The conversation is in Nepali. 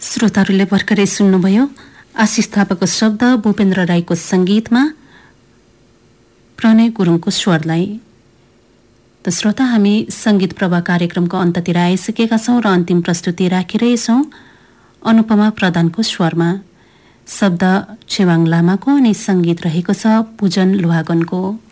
श्रोताहरूले भर्खरै सुन्नुभयो आशिष थापाको शब्द भूपेन्द्र राईको संगीतमा प्रणय गुरुङको स्वरलाई। त श्रोता, हामी संगीत प्रभा कार्यक्रमको अन्ततिर आइसकेका छौं र अन्तिम प्रस्तुति राखिरहेछौं अनुपमा प्रधानको स्वरमा। शब्द छेवाङ लामाको अनि संगीत रहेको छ पूजन लुहागनको।